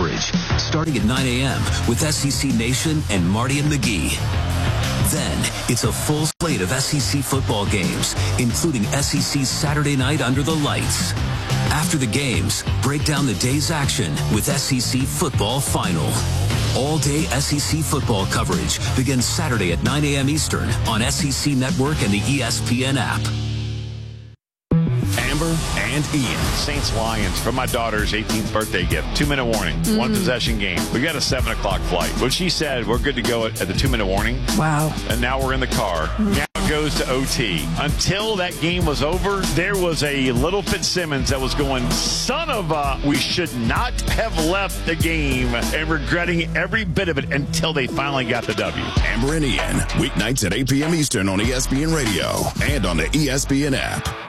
coverage, starting at 9 a.m. with SEC Nation and Marty and McGee. Then, it's a full slate of SEC football games, including SEC's Saturday night under the lights. After the games, break down the day's action with SEC Football Final. All-day SEC football coverage begins Saturday at 9 a.m. Eastern on SEC Network and the ESPN app. Amber and Ian. Saints-Lions for my daughter's 18th birthday gift. 2-minute warning. One possession game. We got a 7 o'clock flight. When she said we're good to go at the 2-minute warning. Wow. And now we're in the car. Now it goes to OT. Until that game was over, there was a little Fitzsimmons that was going, son of a, we should not have left the game, and regretting every bit of it until they finally got the W. Amber and Ian. Weeknights at 8 p.m. Eastern on ESPN Radio and on the ESPN app.